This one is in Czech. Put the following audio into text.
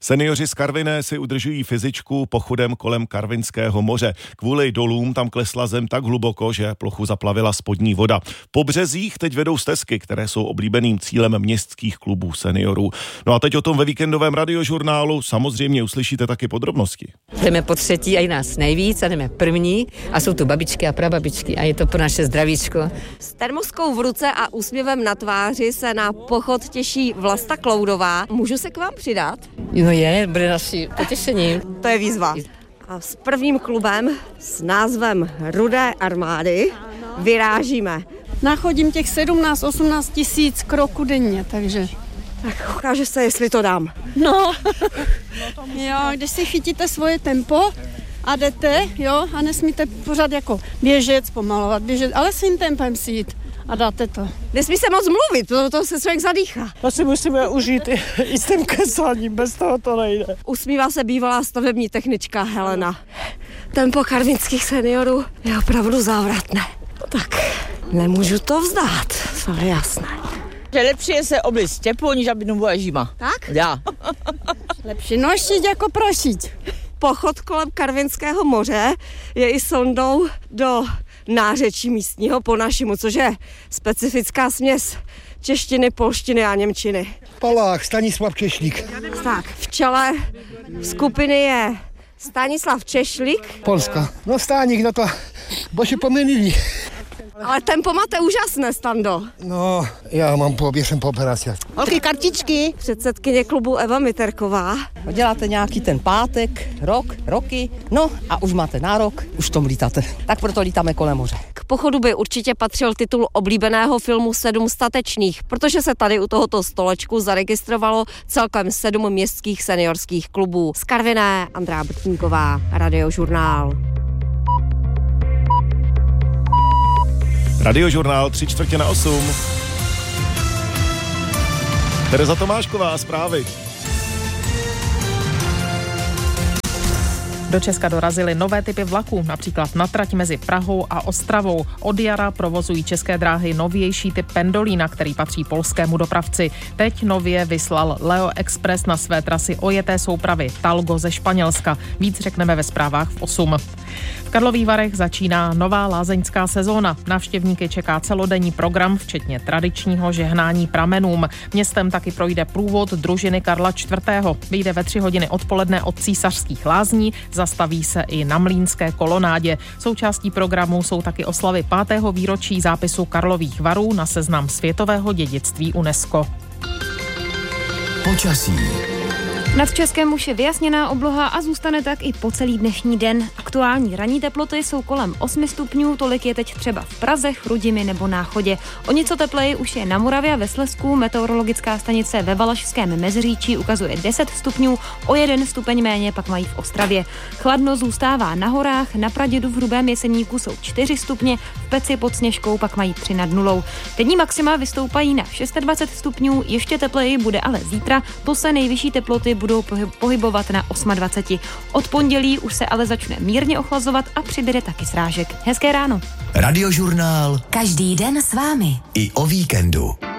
Seniori z Karviné si udržují fyzičku pochodem kolem Karvinského moře. Kvůli dolům tam klesla zem tak hluboko, že plochu zaplavila spodní voda. Po březích teď vedou stezky, které jsou oblíbeným cílem městských klubů seniorů. No a teď o tom ve víkendovém radiožurnálu samozřejmě uslyšíte taky podrobnosti. Jdeme po třetí a i nás nejvíc a jdeme první a jsou tu babičky a prababičky a je to pro naše zdravíčko. S termoskou v ruce a úsměvem na tváři se na pochod těší Vlasta Kloudová. Můžu se k vám přidat? No bude naši potěšení. To je výzva. A s prvním klubem s názvem Rudé armády vyrážíme. Nachodím těch 17-18 tisíc kroků denně, takže... Tak ukáže se, jestli to dám. No, jo, když si chytíte svoje tempo a jdete, jo, a nesmíte pořád jako běžet, zpomalovat, ale svým tempem si jít. A dáte to. Nesmí se moc mluvit, to se člověk zadýchá. To si musíme užít i s tím kesáním, bez toho to nejde. Usmívá se bývalá stavební technička Helena. Tempo karvinských seniorů je opravdu závratné. Tak, nemůžu to vzdát, to je jasné. Lepší je se oblíct teplo, než aby byla zima. Tak? Já. Lepší nošit jako prošit. Pochod kolem Karvinského moře je i sondou do nářečí místního po našemu, což je specifická směs češtiny, polštiny a němčiny. Palách, Stanislav Češlík. Tak, v čele skupiny je Stanislav Češlík. Polska. No Stáník, no to bože pomylili. Ale tempo máte úžasné, Stando. No, já mám poběžen po operaci. Holky, kartičky. Předsedkyně klubu Eva Miterková. Děláte nějaký ten pátek, roky, no a už máte nárok, už tom lítáte. Tak proto lítáme kolem moře. K pochodu by určitě patřil titul oblíbeného filmu 7 statečných, protože se tady u tohoto stolečku zaregistrovalo celkem 7 městských seniorských klubů. Z Karviné, Andrea Brtníková, Radiožurnál. Radiožurnál 7:45. Tereza Tomášková, zprávy. Do Česka dorazily nové typy vlaků, například na trať mezi Prahou a Ostravou. Od jara provozují České dráhy novější typ pendolína, který patří polskému dopravci. Teď nově vyslal Leo Express na své trasy ojeté soupravy Talgo ze Španělska. Víc řekneme ve zprávách v 8. V Karlových Varech začíná nová lázeňská sezóna. Návštěvníky čeká celodenní program, včetně tradičního žehnání pramenům. Městem taky projde průvod družiny Karla IV. Vyjde ve 3 hodiny odpoledne od Císařských lázní, zastaví se i na Mlýnské kolonádě. Součástí programu jsou taky oslavy 5. výročí zápisu Karlových Varů na seznam světového dědictví UNESCO. Počasí. Nad Českem už je vyjasněná obloha a zůstane tak i po celý dnešní den. Aktuální ranní teploty jsou kolem 8 stupňů, tolik je teď třeba v Praze, Chrudimi nebo Náchodě. O něco tepleji už je na Moravě a ve Slezsku, meteorologická stanice ve Valašském Meziříčí ukazuje 10 stupňů, o 1 stupeň méně pak mají v Ostravě. Chladno zůstává na horách, na Pradědu v Hrubém Jeseníku jsou 4 stupně, v Peci pod Sněžkou pak mají 3 nad nulou. Denní maxima vystoupají na 26 stupňů, ještě tepleji bude ale zítra, to se nejvyšší teploty budou pohybovat na 28. Od pondělí už se ale začne mírně ochlazovat a přibude taky srážek. Hezké ráno. Radiožurnál. Každý den s vámi. I o víkendu.